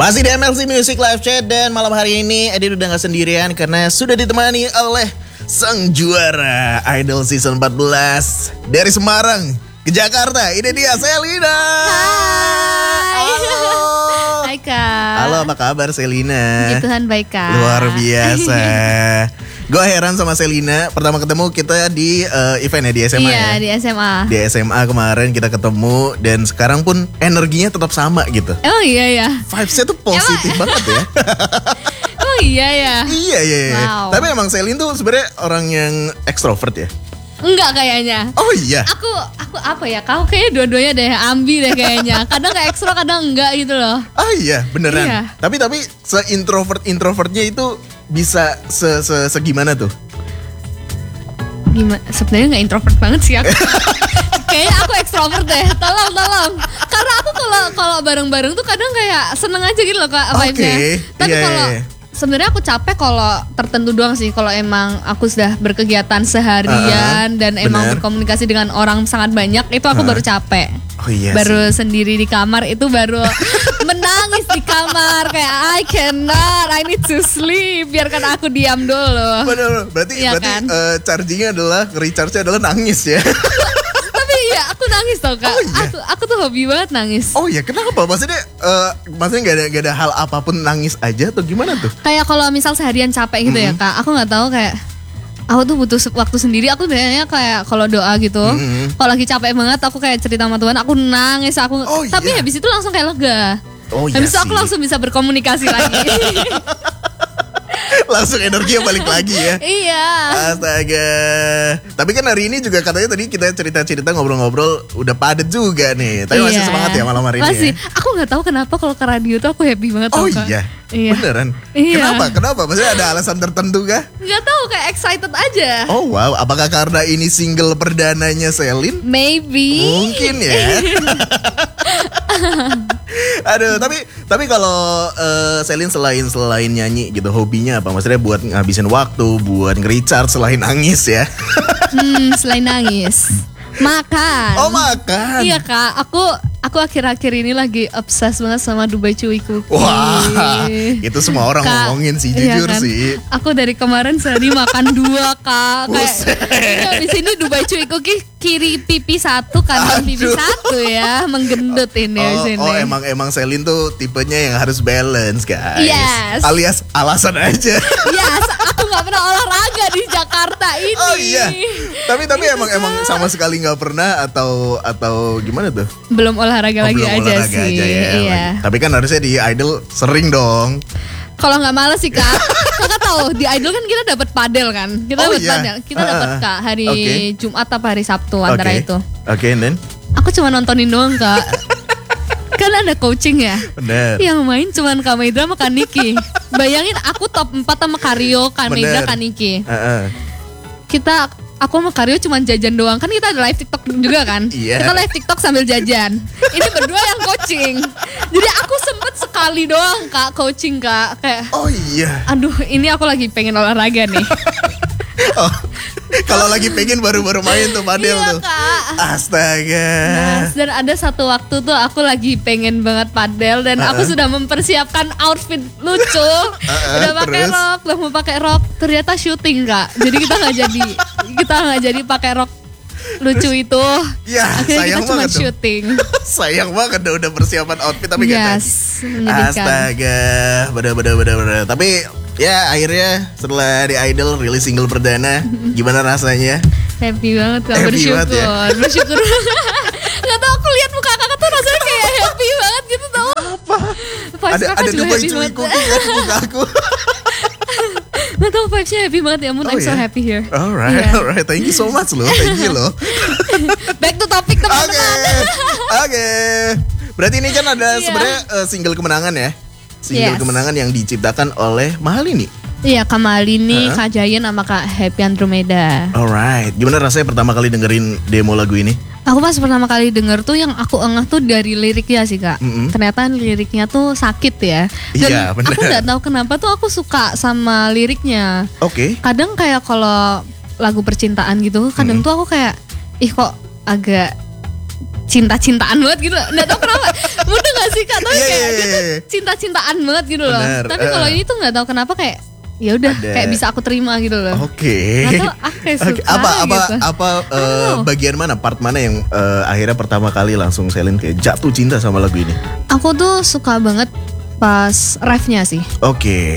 Masih di MLC Music Live Chat dan malam hari ini Edit udah gak sendirian karena sudah ditemani oleh sang juara Idol Season 14 dari Semarang ke Jakarta. Ini dia Selina. Hai. Halo. Hai Kak. Halo, apa kabar Selina? Puji Tuhan baik Kak. Luar biasa. Gue heran sama Selina. Pertama ketemu kita di event ya, di SMA. Iya, ya? di SMA. Di SMA kemarin kita ketemu dan sekarang pun energinya tetap sama gitu. Emang iya ya? Vibes-nya tuh positif banget ya. Emang iya ya? Iya. Wow. Tapi emang Selin tuh sebenarnya orang yang ekstrovert ya? Enggak kayaknya. Oh iya. Aku apa ya? Kau kayaknya dua-duanya deh ambi deh kayaknya. Kadang kayak ekstro, kadang enggak gitu loh. Oh iya, beneran. Iya. Tapi se-introvertnya itu bisa segimana tuh? Gimana? Sebenarnya nggak introvert banget sih aku. Kayaknya aku ekstrovert deh. Tolong. Karena aku kalau bareng-bareng tuh kadang kayak seneng aja gitu loh Kak vibes-nya. Tapi Iya, kalau iya. sebenarnya aku capek kalau tertentu doang sih. Kalau emang aku sudah berkegiatan seharian dan emang bener. berkomunikasi dengan orang sangat banyak, itu aku baru capek. Oh iya Baru sih. sendiri di kamar itu baru menangis di kamar kayak I need to sleep, biarkan aku diam dulu. Bener. Berarti Iya kan? chargingnya adalah, recharge-nya adalah nangis ya. Tapi iya aku nangis tau Kak. Oh iya? Aku tuh hobi banget nangis. Oh iya, kenapa? Maksudnya gak ada hal apapun nangis aja atau gimana tuh? Kayak kalau misal seharian capek gitu ya Kak, aku nggak tahu kayak aku tuh butuh waktu sendiri. Aku biasanya kayak kalau doa gitu, kalau lagi capek banget aku kayak cerita sama Tuhan, aku nangis, Oh, tapi iya. habis itu langsung kayak lega. Oh iya Habis itu aku sih. langsung bisa berkomunikasi lagi. Langsung energinya balik lagi ya. Iya. Astaga. Tapi kan hari ini juga katanya tadi kita cerita-cerita ngobrol-ngobrol udah padat juga nih. Tapi masih Iya. semangat ya malam hari Masih. ini ya? Aku nggak tahu kenapa kalau ke radio tuh aku happy banget. Oh tau, Kak. iya? Iya. Beneran? Iya. Kenapa? Maksudnya ada alasan tertentu kah? Nggak tahu kayak excited aja. Oh wow, apakah karena ini single perdananya Selin? Maybe. Mungkin ya. Aduh, tapi kalau Selin selain nyanyi gitu, hobinya apa? Maksudnya buat ngabisin waktu, buat nge-recharge selain nangis ya? Selain nangis, makan. Oh makan. Iya Kak, aku akhir-akhir ini lagi obses banget sama Dubai Chewy Cookie. Wah, itu semua orang Kak, ngomongin sih, iya jujur kan? sih. Aku dari kemarin sehari makan 2 Kak. Buset. Kayak habis ini Dubai Chewy Cookie kiri pipi 1, kanan pipi Aduh. 1 ya, menggendut ini habis ini. Oh, emang Selin tuh tipenya yang harus balance, guys. Yes. Alias alasan aja. Yes, aku nggak pernah olahraga di Jakarta ini. Oh iya. Tapi emang sama sekali nggak pernah atau gimana tuh? Belum olahraga lagi belum aja olahraga sih. aja ya, Iya. lagi. Tapi kan harusnya di Idol sering dong. Kalau nggak males sih Kak, Kakak tahu di Idol kan kita dapat padel kan, kita Oh, dapat iya. padel, kita dapat Kak hari Oke. Jumat apa hari Sabtu antara Oke. itu. Oke, and then? Aku cuma nontonin doang Kak. Kan ada coaching ya. Bener. Yang main cuman Kak Maidra sama Kak Niki. Bayangin aku top 4 sama Kario, Kak Maidra, Bener. Kak Niki. Heeh. Aku sama Kario cuma jajan doang. Kan kita ada live TikTok juga kan. Iya. Kita live TikTok sambil jajan. Ini berdua yang coaching. Jadi aku sempet sekali doang Kak coaching Kak. Kayak Oh iya. aduh ini aku lagi pengen olahraga nih. Oh, kalau lagi pengen baru-baru main tuh padel Iya tuh. Kak. Astaga. Nah, dan ada satu waktu tuh aku lagi pengen banget padel dan aku sudah mempersiapkan outfit lucu. Udah pakai terus? rok, udah mau pakai rok. Ternyata syuting Kak. Jadi kita nggak jadi pakai rok lucu itu. Ya, Akhirnya sayang kita cuma banget tuh. syuting. Sayang banget udah persiapan outfit tapi gak jadi. Menyedihkan. Astaga, bener. Tapi ya akhirnya setelah di Idol rilis single perdana, gimana rasanya? Happy banget Kak, Happy banget ya? bersyukur. Gak tau aku lihat muka kakak tuh rasanya kayak happy banget gitu tau. Apa? Vibes Ada kakak juga Dubai happy Chewy banget. Cookie kan di muka aku. Gak tau vibesnya happy banget ya ampun, I'm so ya? happy here. Alright, Iya. thank you so much loh, thank you loh. Back to topic Oke, teman-teman. oke. Berarti ini kan ada Iya. sebenarnya single kemenangan ya, single Yes. kemenangan yang diciptakan oleh Mahalini. Iya Kak Malini, Kak Jayan sama Kak Happy Andromeda. Alright, gimana rasanya pertama kali dengerin demo lagu ini? Aku pas pertama kali denger tuh yang aku engah tuh dari liriknya sih Kak. Ternyata liriknya tuh sakit ya. Dan Iya, bener. aku nggak tahu kenapa tuh aku suka sama liriknya. Oke. Kadang kayak kalau lagu percintaan gitu, kadang tuh aku kayak ih kok agak cinta-cintaan banget gitu. Nggak tahu kenapa. Mudah gak sih Kak? Tapi Iya, Kayak dia tuh cinta-cintaan banget gitu loh. Bener, Tapi kalau ini tuh nggak tahu kenapa kayak ya udah kayak bisa aku terima gitu loh. Oke. Atau aku kayak suka gitu. Bagian mana, part mana yang akhirnya pertama kali langsung Selin kayak jatuh cinta sama lagu ini? Aku tuh suka banget pas refnya sih. Oke.